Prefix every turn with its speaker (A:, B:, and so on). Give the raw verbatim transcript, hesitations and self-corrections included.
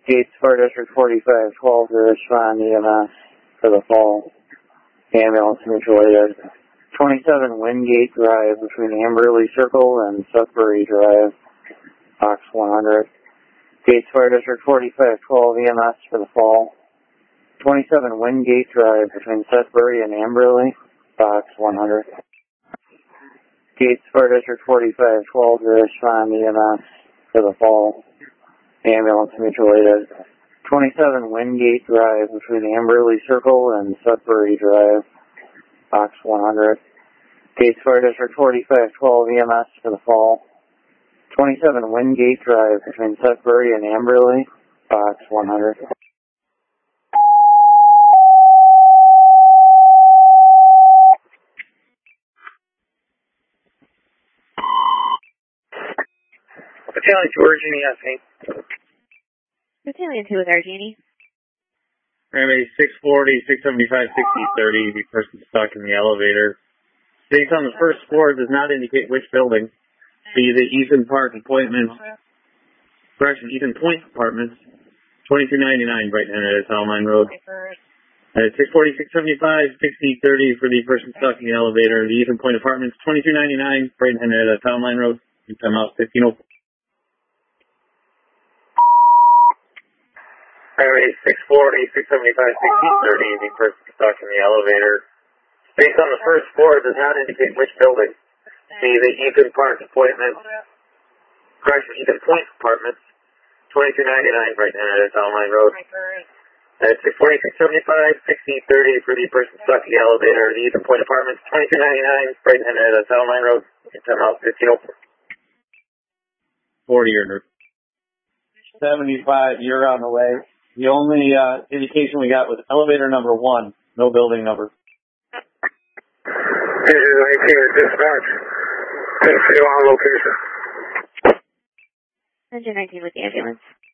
A: Gates Fire District forty-five twelve to respond E M S for the fall. Ambulance mutual aid. twenty-seven Wingate Drive between Amberley Circle and Sudbury Drive, box one hundred. Gates Fire District forty-five twelve E M S for the fall. twenty-seven Wingate Drive between Sudbury and Amberley, box one hundred. Gates Fire District forty-five twelve to respond E M S for the fall. Ambulance mutual aid. twenty-seven Wingate Drive between Amberley Circle and Sudbury Drive, box one hundred. Gates Fire District forty-five twelve E M S for the fall. twenty-seven Wingate Drive between Sudbury and Amberley, box one hundred.
B: Battalion two, Virginia, yes, hey.
C: Battalion two with Argini.
B: Remedy six forty, six seventy-five, sixty, thirty, the person stuck in the elevator. Space on the first floor does not indicate which building. Be the Ethan Park Appointments, correction, Ethan Point Apartments, twenty-two ninety-nine, Brighton at Town Line Road. At six forty, six seventy-five, sixty, thirty for the person stuck in the elevator. The Ethan Point Apartments, twenty-two ninety-nine, Brighton at Town Line Road. Time out fifteen oh four. Remedy six forty, six seventy-five, sixty, thirty, the person stuck in the elevator. Space on the first floor does not indicate which building. Be the Ethan Park Appointments, correction, Ethan Point Apartments, twenty-two ninety-nine, Brighton at Town Line Road. At six forty, six seventy-five, sixty, thirty for the person stuck in the elevator. The Ethan Point Apartments, twenty-two ninety-nine, Brighton at Town Line Road. Time out fifteen oh four. forty or
A: seventy-five, you're on the way. The only uh, indication we got was elevator number one, no building number.
D: This is nineteen at dispatch. Stay on location.
C: Engine nineteen with the ambulance.